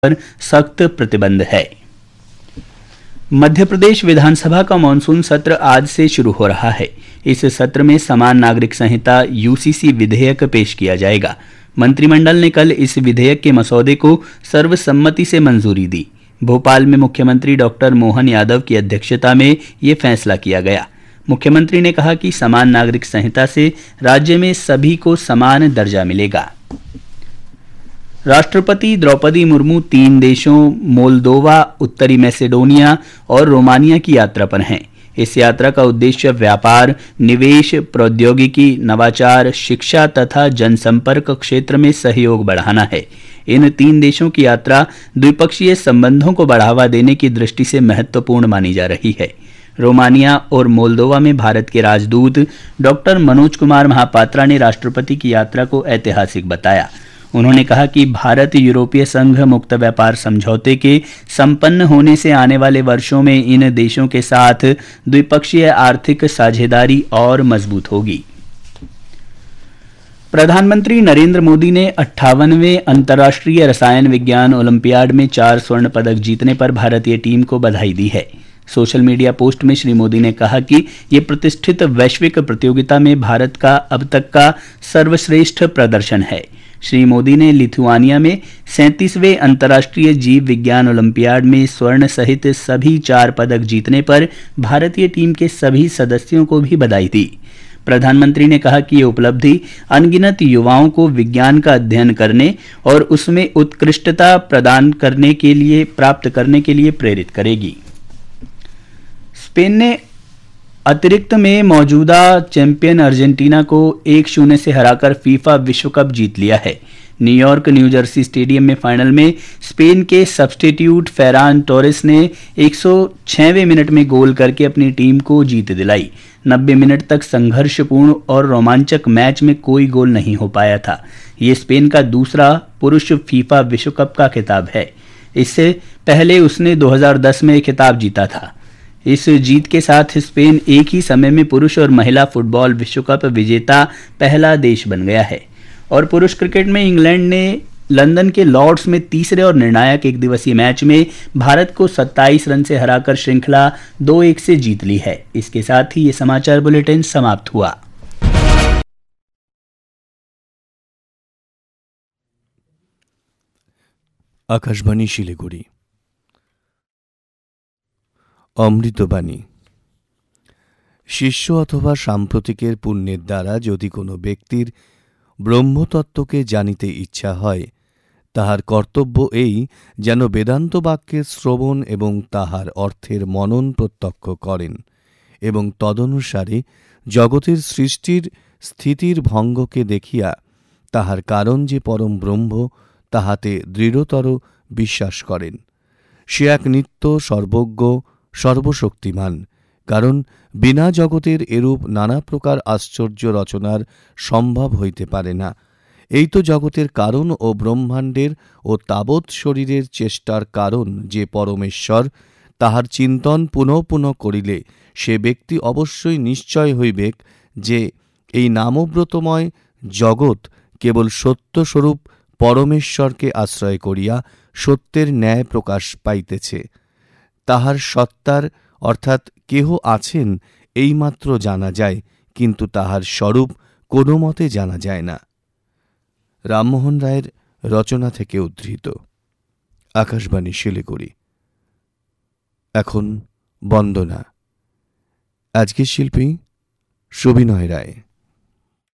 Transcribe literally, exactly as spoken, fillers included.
पर सख्त प्रतिबंध है। मध्य प्रदेश विधानसभा का मानसून सत्र आज से शुरू हो रहा है। इस सत्र में समान नागरिक संहिता यूसीसी विधेयक पेश किया जाएगा। मंत्रिमंडल ने कल इस विधेयक के मसौदे को सर्वसम्मति से मंजूरी दी। भोपाल में मुख्यमंत्री डॉक्टर मोहन यादव की अध्यक्षता में ये फैसला किया गया। मुख्यमंत्री ने कहा कि समान नागरिक संहिता से राज्य में सभी को समान दर्जा मिलेगा। राष्ट्रपति द्रौपदी मुर्मू तीन देशों मोल्दोवा, उत्तरी मैसेडोनिया और रोमानिया की यात्रा पर हैं। इस यात्रा का उद्देश्य व्यापार, निवेश, प्रौद्योगिकी, नवाचार, शिक्षा तथा जनसंपर्क क्षेत्र में सहयोग बढ़ाना है। इन तीन देशों की यात्रा द्विपक्षीय संबंधों को बढ़ावा देने की दृष्टि से महत्वपूर्ण मानी जा रही है। रोमानिया और मोल्दोवा में भारत के राजदूत डॉक्टर मनोज कुमार महापात्रा ने राष्ट्रपति की यात्रा को ऐतिहासिक बताया। उन्होंने कहा कि भारत यूरोपीय संघ मुक्त व्यापार समझौते के संपन्न होने से आने वाले वर्षों में इन देशों के साथ द्विपक्षीय आर्थिक साझेदारी और मजबूत होगी। प्रधानमंत्री नरेंद्र मोदी ने अट्ठावनवें अंतर्राष्ट्रीय रसायन विज्ञान ओलंपियाड में चार स्वर्ण पदक जीतने पर भारतीय टीम को बधाई दी है। सोशल मीडिया पोस्ट में श्री मोदी ने कहा कि ये प्रतिष्ठित वैश्विक प्रतियोगिता में भारत का अब तक का सर्वश्रेष्ठ प्रदर्शन है। श्री मोदी ने लिथुआनिया में सैंतीसवें अंतर्राष्ट्रीय जीव विज्ञान ओलंपियाड में स्वर्ण सहित सभी चार पदक जीतने पर भारतीय टीम के सभी सदस्यों को भी बधाई दी। प्रधानमंत्री ने कहा कि ये उपलब्धि अनगिनत युवाओं को विज्ञान का अध्ययन करने और उसमें उत्कृष्टता प्रदान करने के लिए प्राप्त करने के लिए प्रेरित करेगी। स्पेन ने अतिरिक्त में मौजूदा चैंपियन अर्जेंटीना को एक शून्य से हराकर फीफा विश्व कप जीत लिया है। न्यूयॉर्क न्यू जर्सी स्टेडियम में फाइनल में स्पेन के सब्स्टिट्यूट फेरान टोरेस ने एक सौ छहवें मिनट में गोल करके अपनी टीम को जीत दिलाई। नब्बे मिनट तक संघर्षपूर्ण और रोमांचक मैच में कोई गोल नहीं हो पाया था। ये स्पेन का दूसरा पुरुष फीफा विश्व कप का खिताब है। इससे पहले उसने दो हज़ार दस में खिताब जीता था। इस जीत के साथ स्पेन एक ही समय में पुरुष और महिला फुटबॉल विश्व कप विजेता पहला देश बन गया है। और पुरुष क्रिकेट में इंग्लैंड ने लंदन के लॉर्ड्स में तीसरे और निर्णायक एक दिवसीय मैच में भारत को सत्ताईस रन से हराकर श्रृंखला दो एक से जीत ली है। इसके साथ ही ये समाचार बुलेटिन समाप्त हुआ। आकाशवाणी শিলিগুড়ি। অমৃতবাণী। শিষ্য অথবা সাম্প্রতিকের পুণ্যের দ্বারা যদি কোনো ব্যক্তির ব্রহ্মতত্ত্বকে জানিতে ইচ্ছা হয়, তাহার কর্তব্য এই যেন বেদান্ত বাক্যের শ্রবণ এবং তাহার অর্থের মনন প্রত্যক্ষ করেন এবং তদনুসারে জগতের সৃষ্টির স্থিতির ভঙ্গকে দেখিয়া তাহার কারণ যে পরম ব্রহ্ম তাহাতে দৃঢ়তর বিশ্বাস করেন। সে এক নিত্য সর্বজ্ঞ সর্বশক্তিমান, কারণ বিনা জগতের এরূপ নানা প্রকার আশ্চর্য রচনার সম্ভব হইতে পারে না। এই তো জগতের কারণ ও ব্রহ্মাণ্ডের ও তাবৎ শরীরের চেষ্টার কারণ যে পরমেশ্বর, তাহার চিন্তন পুনঃ পুনঃ করিলে সে ব্যক্তি অবশ্যই নিশ্চয় হইবেক যে এই নামব্রতময় জগৎ কেবল সত্যস্বরূপ পরমেশ্বরকে আশ্রয় করিয়া সত্যের ন্যায় প্রকাশ পাইতেছে। তাহার সত্তার অর্থাৎ কেহ আছেন এইমাত্র জানা যায়, কিন্তু তাহার স্বরূপ কোনো মতে জানা যায় না। রামমোহন রায়ের রচনা থেকে উদ্ধৃত। আকাশবাণী শিলিগুড়ি। এখন বন্দনা। আজকের শিল্পী সুবিনয় রায়।